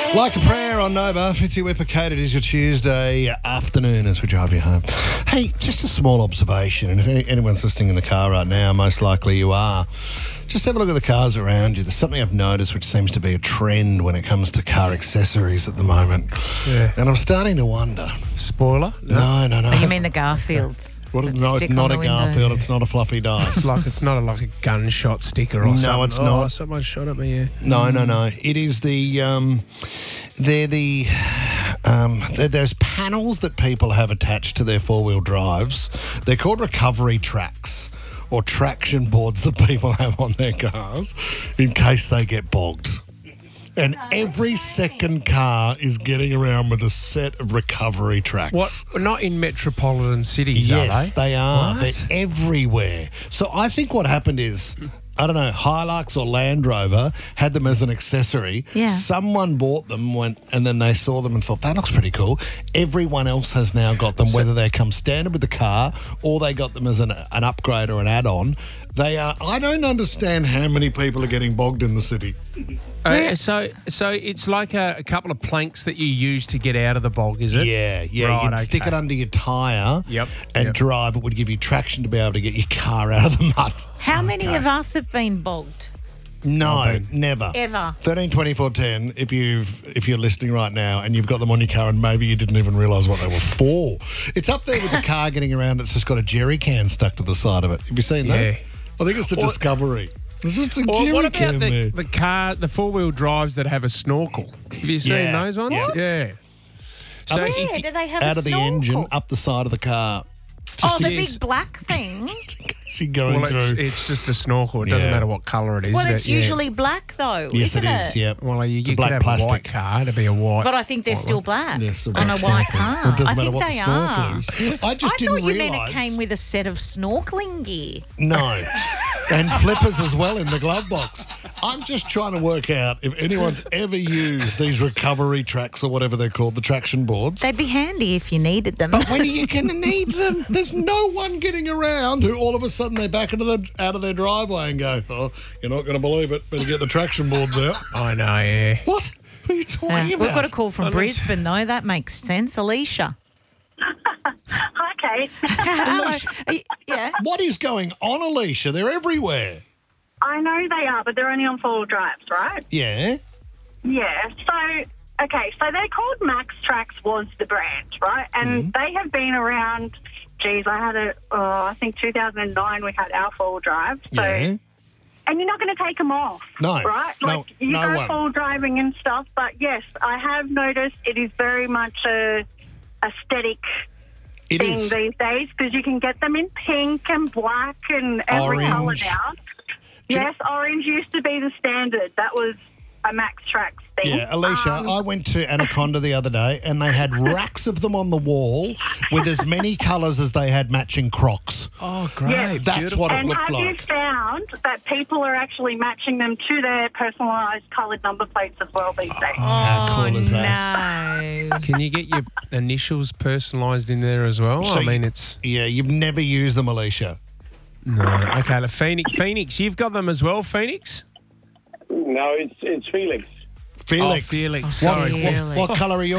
Like a prayer on Nova, Fitzy Whipper Kate, it is your Tuesday afternoon as we drive you home. Hey, just a small observation, and if anyone's listening in the car right now, most likely you are, just have a look at the cars around you. There's something I've noticed which seems to be a trend when it comes to car accessories at the moment. Yeah. And I'm starting to wonder. Spoiler? No. Oh, you mean the Garfields? No, that it's stick not on a the Garfield, windows? it's not a fluffy dice. It's not like a gunshot sticker or something. No, it's not. Oh, someone shot at me, yeah. No. It is there's panels that people have attached to their four-wheel drives. They're called recovery tracks or traction boards that people have on their cars in case they get bogged. And every second car is getting around with a set of recovery tracks. What? Not in metropolitan cities, Yes, are they? they are. What? They're everywhere. So I think what happened is, I don't know, Hilux or Land Rover had them as an accessory. Yeah. Someone bought them and then they saw them and thought, that looks pretty cool. Everyone else has now got them, whether they come standard with the car or they got them as an upgrade or an add-on. I don't understand how many people are getting bogged in the city. So it's like a couple of planks that you use to get out of the bog, is it? Yeah. Right, You'd stick it under your tyre and Yep. drive. It would give you traction to be able to get your car out of the mud. How many of us have been bogged? No, never. Ever. 13 24 10 if you're listening right now and you've got them on your car and maybe you didn't even realise what they were for. It's up there with the car getting around. It's just got a jerry can stuck to the side of it. Have you seen that? Yeah. I think it's a Discovery. There's just a Or jerry what can about there. the four-wheel drives that have a snorkel? Have you seen Yeah. those ones? What? Yeah. So Where if you- do they have Out a of the snorkel? engine, up the side of the car. Oh, the Yes. big black thing. Just in case you're going well, through. it's just a snorkel. It doesn't Yeah. matter what colour it is. Well, but it's yeah, usually black, though, Yes, isn't it is. Yep. Well, you It's a could black have a white plastic. car. It'd be a white. But I think they're white still one. black Yes, on a white snorkel. car. It doesn't I matter think what they the snorkel are. is. I just I didn't thought you realise. meant it came with a set of snorkeling gear. No. And flippers as well in the glove box. I'm just trying to work out if anyone's ever used these recovery tracks or whatever they're called, the traction boards. They'd be handy if you needed them. But when are you going to need them? There's no one getting around who all of a sudden they back out of their driveway and go, oh, you're not going to believe it. Better get the traction boards out. I know, yeah. What? What are you talking about? We've got a call from Brisbane, though. That makes sense. Alicia. Hi, Kate. Hello. Yeah. What is going on, Alicia? They're everywhere. I know they are, but they're only on four-wheel drives, right? Yeah. Yeah. So they're called Max Trax was the brand, right? And they have been around, I think 2009 we had our four-wheel drive. So, Yeah. And you're not going to take them off, No. right? No, Like, you no go one. four-wheel driving and stuff, but yes, I have noticed it is very much a aesthetic It thing is. these days because you can get them in pink and black and every colour Orange. now. Do you Yes, orange used to be the standard. That was a Max Trax thing. Yeah, Alicia, I went to Anaconda the other day and they had racks of them on the wall with as many colours as they had matching Crocs. Oh, great. Yeah. That's Beautiful. what it And looked have you like. found that people are actually matching them to their personalised coloured number plates as well these days? How cool is that? No. Can you get your initials personalised in there as well? So I mean, it's... Yeah, you've never used them, Alicia. No. Okay, Phoenix, you've got them as well, Phoenix? No, it's Felix. Felix. Oh, Felix. What, Sorry. what colour are yours?